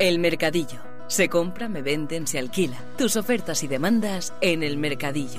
El Mercadillo. Se compra, me venden, se alquila. Tus ofertas y demandas en El Mercadillo.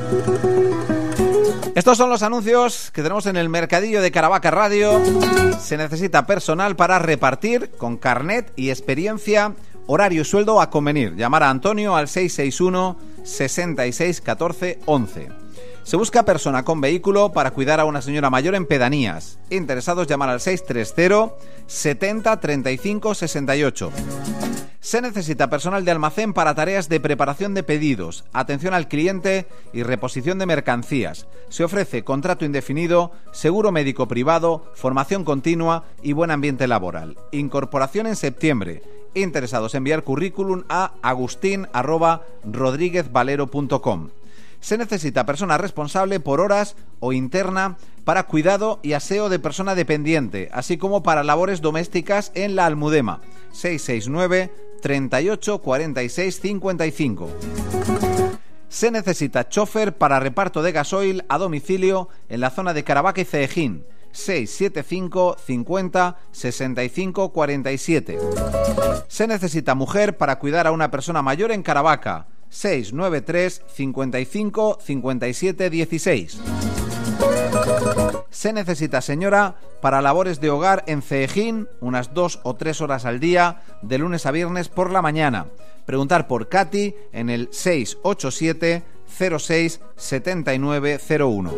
Estos son los anuncios que tenemos en El Mercadillo de Caravaca Radio. Se necesita personal para repartir con carnet y experiencia, horario y sueldo a convenir. Llamar a Antonio al 661 66 14 11. Se busca persona con vehículo para cuidar a una señora mayor en pedanías. Interesados, llamar al 630 70 35 68. Se necesita personal de almacén para tareas de preparación de pedidos, atención al cliente y reposición de mercancías. Se ofrece contrato indefinido, seguro médico privado, formación continua y buen ambiente laboral. Incorporación en septiembre. Interesados, enviar currículum a agustin@rodriguezvalero.com. Se necesita persona responsable por horas o interna para cuidado y aseo de persona dependiente, así como para labores domésticas en la Almudema. 669 38 46 55. Se necesita chofer para reparto de gasoil a domicilio en la zona de Caravaca y Ceejín. 675 50 65 47. Se necesita mujer para cuidar a una persona mayor en Caravaca. 693 55 57 16. Se necesita señora para labores de hogar en Ceejín, unas 2 o 3 horas al día, de lunes a viernes por la mañana. Preguntar por Katy en el 687 06 79 01.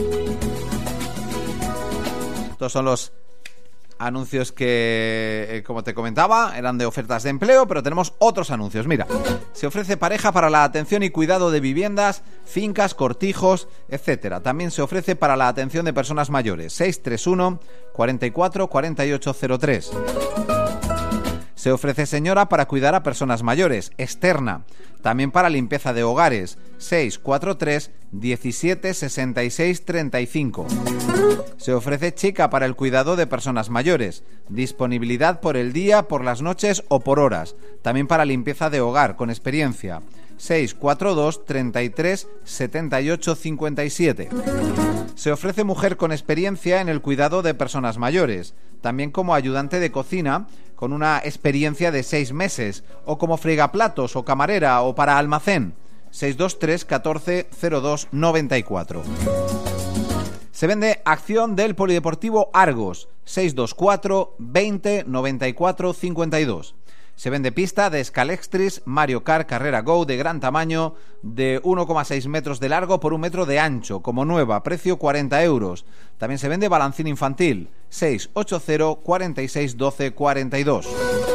Estos son los anuncios que, como te comentaba, eran de ofertas de empleo, pero tenemos otros anuncios. Mira, se ofrece pareja para la atención y cuidado de viviendas, fincas, cortijos, etcétera. También se ofrece para la atención de personas mayores. 631 44 48 03. Se ofrece señora para cuidar a personas mayores, externa. También para limpieza de hogares. 643 17 66 35. Se ofrece chica para el cuidado de personas mayores. Disponibilidad por el día, por las noches o por horas. También para limpieza de hogar, con experiencia. 642 33 78 57. Se ofrece mujer con experiencia en el cuidado de personas mayores, también como ayudante de cocina con una experiencia de 6 meses, o como fregaplatos o camarera o para almacén. 623 14 02 94. Se vende acción del Polideportivo Argos. 624 20 94 52. Se vende pista de Scalextric Mario Kart Carrera Go de gran tamaño, de 1,6 metros de largo por 1 metro de ancho, como nueva, precio 40 euros. También se vende balancín infantil. 680 46 12 42.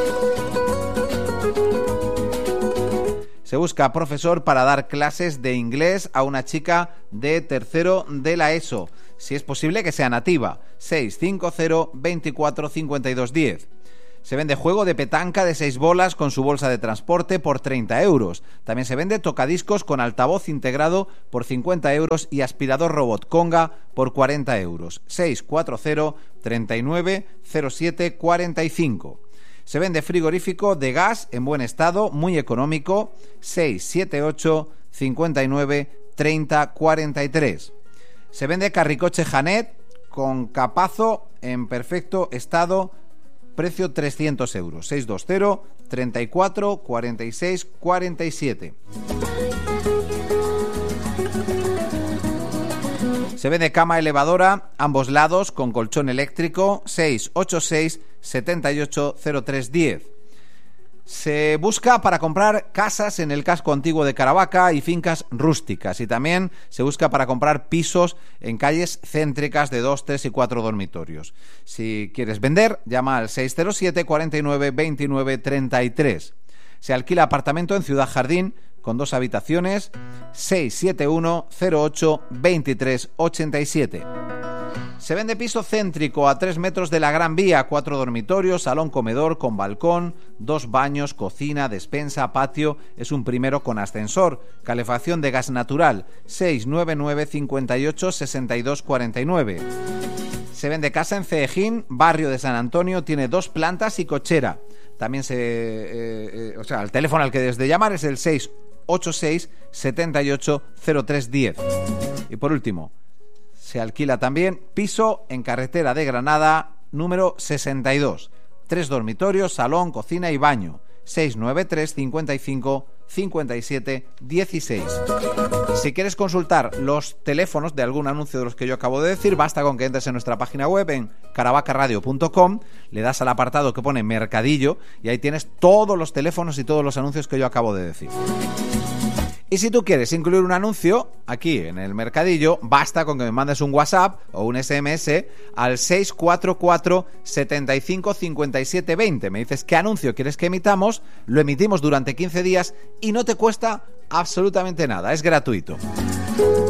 Se busca profesor para dar clases de inglés a una chica de tercero de la ESO, si es posible que sea nativa. 650 24 52 10. Se vende juego de petanca de 6 bolas con su bolsa de transporte por 30 euros. También se vende tocadiscos con altavoz integrado por 50 euros y aspirador robot Conga por 40 euros. 640 39 07 45. Se vende frigorífico de gas en buen estado, muy económico. 678 59 30 43. Se vende carricoche Janet con capazo en perfecto estado, precio 300 euros. 620 34 46 47. Se vende cama elevadora, ambos lados, con colchón eléctrico. 686 78 03 10. Se busca para comprar casas en el casco antiguo de Caravaca y fincas rústicas, y también se busca para comprar pisos en calles céntricas de 2, 3 y 4 dormitorios. Si quieres vender, llama al 607 49 29 33. Se alquila apartamento en Ciudad Jardín con 2 habitaciones. 671 08 23 87. Se vende piso céntrico a 3 metros de la Gran Vía, 4 dormitorios, salón comedor con balcón, 2 baños, cocina, despensa, patio. Es un primero con ascensor, calefacción de gas natural. 699 58 62 49. Se vende casa en Ceejín, barrio de San Antonio, tiene 2 plantas y cochera. También el teléfono al que debes de llamar es el 686 78 03 10. Y por último, se alquila también piso en carretera de Granada, número 62. 3 dormitorios, salón, cocina y baño. 693 55 57 16. Si quieres consultar los teléfonos de algún anuncio de los que yo acabo de decir, basta con que entres en nuestra página web en caravacaradio.com, le das al apartado que pone Mercadillo y ahí tienes todos los teléfonos y todos los anuncios que yo acabo de decir. Y si tú quieres incluir un anuncio aquí en el Mercadillo, basta con que me mandes un WhatsApp o un SMS al 644 75 57 20. Me dices qué anuncio quieres que emitamos, lo emitimos durante 15 días y no te cuesta absolutamente nada, es gratuito.